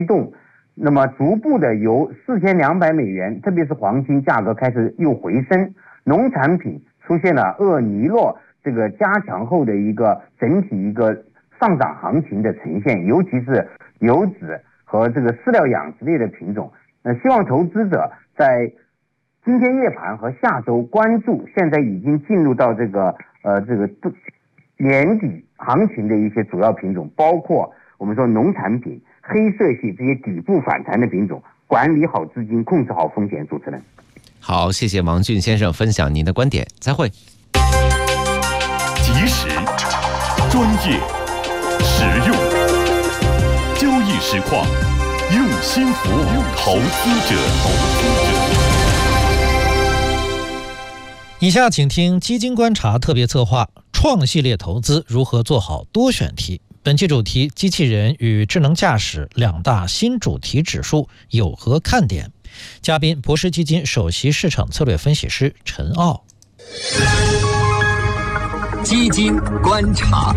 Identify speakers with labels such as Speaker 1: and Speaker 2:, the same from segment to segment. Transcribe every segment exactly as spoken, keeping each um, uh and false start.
Speaker 1: 动，那么逐步的由四千两百美元，特别是黄金价格开始又回升，农产品出现了厄尼诺这个加强后的一个整体一个上涨行情的呈现，尤其是油脂和这个饲料养殖类的品种。那希望投资者在今天夜盘和下周关注现在已经进入到这个呃这个年底行情的一些主要品种，包括我们说农产品、黑色系这些底部反弹的品种，管理好资金，控制好风险。主持人，
Speaker 2: 好，谢谢王俊先生分享您的观点，再会。
Speaker 3: 及时、专业、实用，交易实况，用心服务投资者。投资者。
Speaker 4: 以下请听基金观察特别策划创系列投资如何做好多选题。本期主题：机器人与智能驾驶两大新主题指数有何看点？嘉宾：博时基金首席市场策略分析师陈傲。
Speaker 5: 基金观察。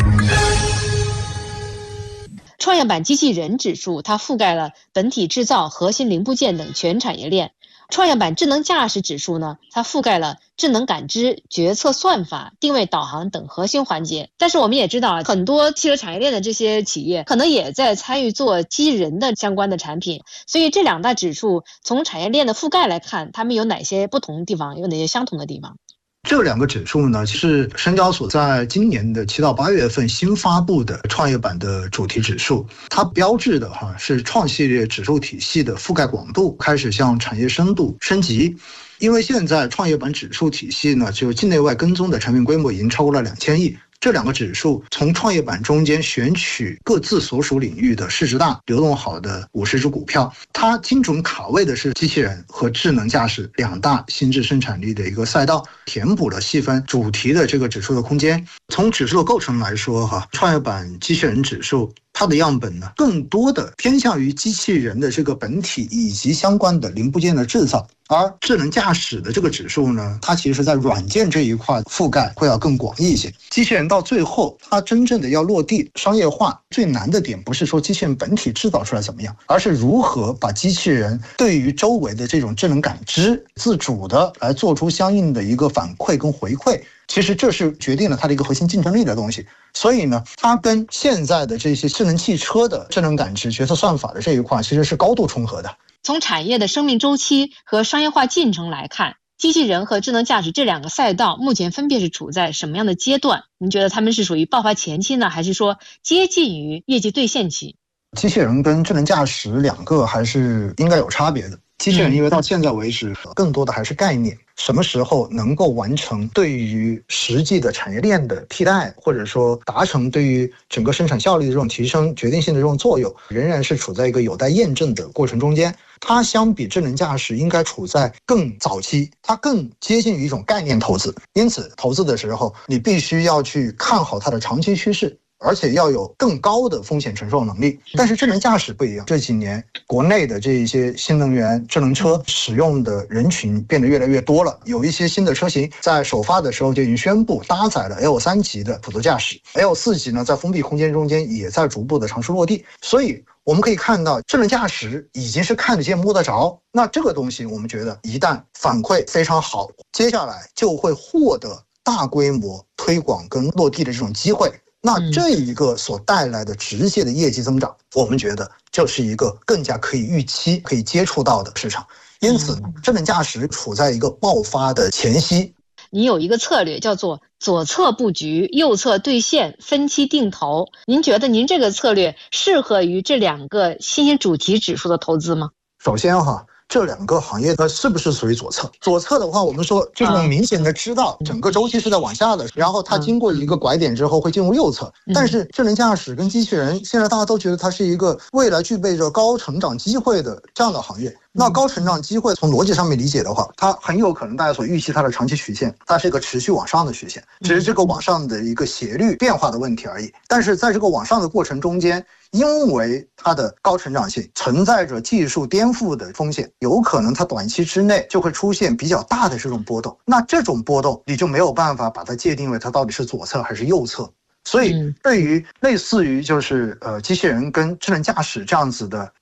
Speaker 6: 创业板机器人指数，它覆盖了本体制造、核心零部件等全产业链。创业板智能驾驶指数呢，它覆盖了智能感知、决策算法、定位导航等核心环节。但是我们也知道啊，很多汽车产业链的这些企业可能也在参与做机器人的相关的产品，所以这两大指数从产业链的覆盖来看，它们有哪些不同的地方，有哪些相同的地方？
Speaker 7: 这两个指数呢，是深交所在今年的七到八月份新发布的创业板的主题指数，它标志的哈是创系列指数体系的覆盖广度开始向产业深度升级。因为现在创业板指数体系呢，就境内外跟踪的产品规模已经超过了两千亿。这两个指数从创业板中间选取各自所属领域的市值大、流动好的五十只股票，它精准卡位的是机器人和智能驾驶两大新质生产力的一个赛道，填补了细分主题的这个指数的空间。从指数的构成来说，哈，创业板机器人指数它的样本呢，更多的偏向于机器人的这个本体以及相关的零部件的制造，而智能驾驶的这个指数呢，它其实在软件这一块覆盖会要更广一些。机器人到最后，它真正的要落地商业化，最难的点不是说机器人本体制造出来怎么样，而是如何把机器人对于周围的这种智能感知，自主的来做出相应的一个反馈跟回馈。其实这是决定了它的一个核心竞争力的东西，所以呢，它跟现在的这些智能汽车的智能感知、决策算法的这一块其实是高度重合的。
Speaker 6: 从产业的生命周期和商业化进程来看，机器人和智能驾驶这两个赛道目前分别是处在什么样的阶段？您觉得他们是属于爆发前期呢，还是说接近于业绩兑现期？
Speaker 7: 机器人跟智能驾驶两个还是应该有差别的。机器人因为到现在为止更多的还是概念，什么时候能够完成对于实际的产业链的替代，或者说达成对于整个生产效率的这种提升决定性的这种作用，仍然是处在一个有待验证的过程中间。它相比智能驾驶应该处在更早期，它更接近于一种概念投资，因此投资的时候你必须要去看好它的长期趋势，而且要有更高的风险承受能力。但是智能驾驶不一样，这几年国内的这一些新能源智能车使用的人群变得越来越多了，有一些新的车型在首发的时候就已经宣布搭载了 L 三 级的辅助驾驶， L 四 级呢在封闭空间中间也在逐步的尝试落地。所以我们可以看到智能驾驶已经是看得见摸得着，那这个东西我们觉得一旦反馈非常好，接下来就会获得大规模推广跟落地的这种机会。那这一个所带来的直接的业绩增长，我们觉得就是一个更加可以预期、可以接触到的市场。因此，智能驾驶处在一个爆发的前夕。
Speaker 6: 你有一个策略叫做左侧布局，右侧兑现，分期定投。您觉得您这个策略适合于这两个新兴主题指数的投资吗？
Speaker 7: 首先哈，这两个行业它是不是属于左侧？左侧的话，我们说这种明显的知道整个周期是在往下的，然后它经过一个拐点之后会进入右侧。但是智能驾驶跟机器人，现在大家都觉得它是一个未来具备着高成长机会的这样的行业。那高成长机会从逻辑上面理解的话，它很有可能大家所预期它的长期曲线，它是一个持续往上的曲线，只是这个往上的一个斜率变化的问题而已。但是在这个往上的过程中间，因为它的高成长性存在着技术颠覆的风险，有可能它短期之内就会出现比较大的这种波动。那这种波动你就没有办法把它界定为它到底是左侧还是右侧。 所以对于类似于就是呃机器人跟智能驾驶这样子的